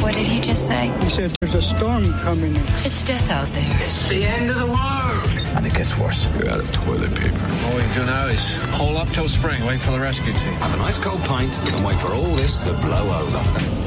What did he just say? He said there's a storm coming. It's death out there. It's the end of the world. And it gets worse. We're out of toilet paper. All we can do now is hole up till spring, wait for the rescue team. Have a nice cold pint and wait for all this to blow over.